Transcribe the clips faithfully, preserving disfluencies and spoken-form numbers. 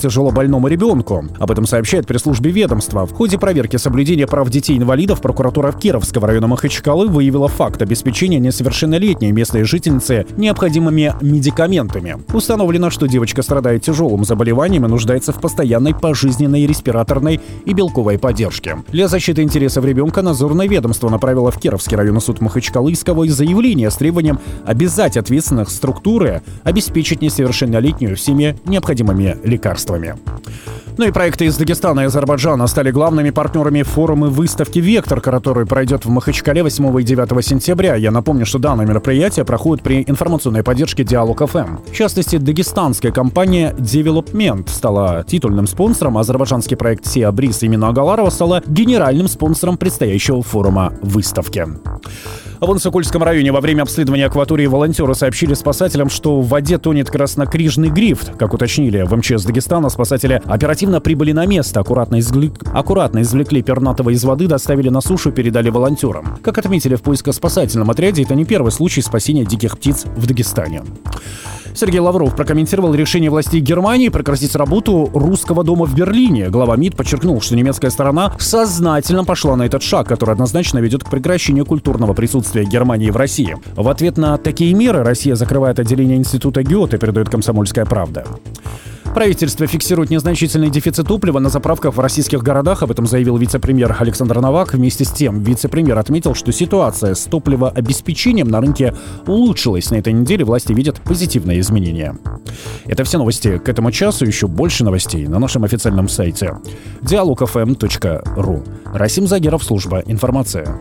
тяжело больному ребенку. Об этом сообщает пресс-службе ведомства. В ходе проверки соблюдения прав детей-инвалидов прокуратура Кировского района Махачкалы выявила факт обеспечения несовершеннолетней местной жительницы необходимыми медикаментами. Установлено, что девочка страдает тяжелым заболеванием и нуждается в постоянной пожизненной респираторной и белковой поддержке. Для защиты интересов ребенка надзорное ведомство направило в Кировский районный суд Махачкалыского заявление с требованием обязать ответственных структуры обеспечить несовершеннолетнюю всеми необходимыми лекарствами. Ну и проекты из Дагестана и Азербайджана стали главными партнерами форума выставки «Вектор», который пройдет в Махачкале восьмого и девятого сентября. Я напомню, что данное мероприятие проходит при информационной поддержке Диалог эф эм. В частности, дагестанская компания Development стала титульным спонсором, а азербайджанский проект Sea Breeze имени Агаларова стала генеральным спонсором предстоящего форума выставки. А в Сокольском районе во время обследования акватории волонтеры сообщили спасателям, что в воде тонет краснокрижный грифт. Как уточнили в эм че эс Дагестана, спасатели оперативно прибыли на место, аккуратно, извлек... аккуратно извлекли пернатого из воды, доставили на сушу и передали волонтерам. Как отметили в поиско-спасательном отряде, это не первый случай спасения диких птиц в Дагестане. Сергей Лавров прокомментировал решение властей Германии прекратить работу русского дома в Берлине. Глава МИД подчеркнул, что немецкая сторона сознательно пошла на этот шаг, который однозначно ведет к прекращению культурного присутствия Германии в России. В ответ на такие меры Россия закрывает отделение института Гёте, передает «Комсомольская правда». Правительство фиксирует незначительный дефицит топлива на заправках в российских городах. Об этом заявил вице-премьер Александр Новак. Вместе с тем, вице-премьер отметил, что ситуация с топливообеспечением на рынке улучшилась. На этой неделе власти видят позитивные изменения. Это все новости к этому часу. Еще больше новостей на нашем официальном сайте диалог эф эм точка ру. Расим Загеров, служба информация.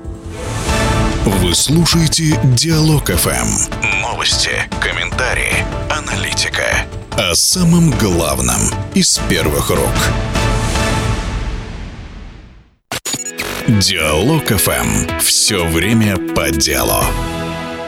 Вы слушаете Диалог эф эм. Новости, комментарии, аналитика. О самом главном из первых рук. Диалог эф эм. Все время по делу.